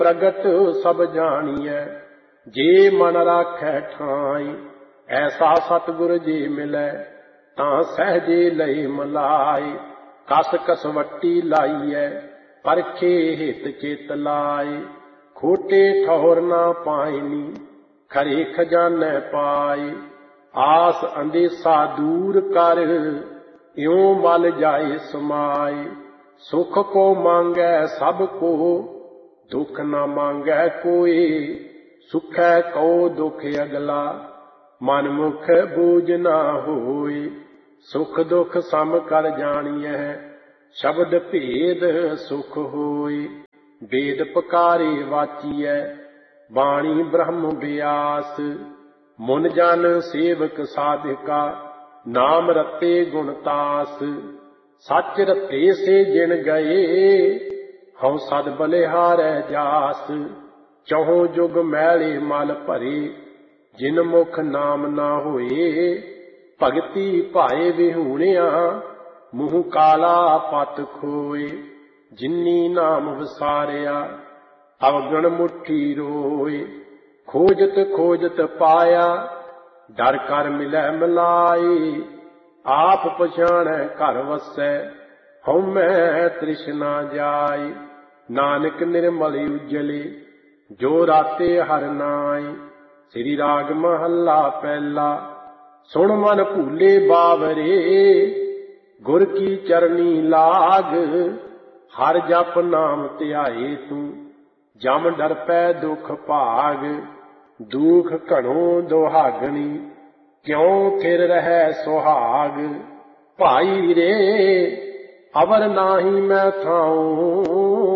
प्रगट सब जानिए, जे मन राखै ठाई। ऐसा सतगुर जे मिलै, तां सहजे लय मलाई। कस कसवट्टी लाइए, परखे हित चित लाए। खोटे ठौर ना पाइनी, खरे खजाने पाए। आस अंदेसा दूर कर, इਉਂ मल जाए समाए। सुख को मांगै सब को, दुख न मांगै कोई। सुखै कहो दुख अगला, मन मुख बूझ ना होए। सुख दुख सम कर जानिए, शब्द भेद सुख होए। वेद पकारे वाचिए, बाणी ब्रह्म व्यास। मुन जन सेवक साधिका, नाम रते गुणतास। सच रते से जिन गए, हਉ सद बलिहारै जास। चहुं जुग मैले मल भरे, जिन मुख नाम ना होए। भगति भाए विहूणिया, मुँह काला पत खोए। जिन्नी नाम विसारिया, अवगण मुट्ठी रोए। खोजत खोजत पाया, डर कर मिलै मिलाए। आप पछाणै घर वसै, हਉमੈ तृष्णा जाए। नानक निर्मल उजले, जो राते हर नाए। श्री राग महला पहला। सुन मन भूले बावरे, गुर की चरनी लाग। हर जप नाम ध्याए तू, जम डर पै दुख भाग। दुख घणो दुहागनी, क्यों फिर रहै सुहाग। भाई रे अवर नाही मैं थाऊं,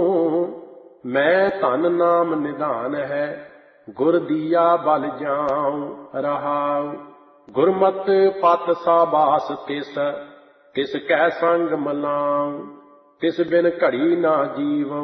मैं धन नाम निधान है। गुर दिया बल जाऊं रहाऊ। गुरमत पत साबास तिस, तिस कै संग मलाऊं। तिस बिन घड़ी ना जीवं,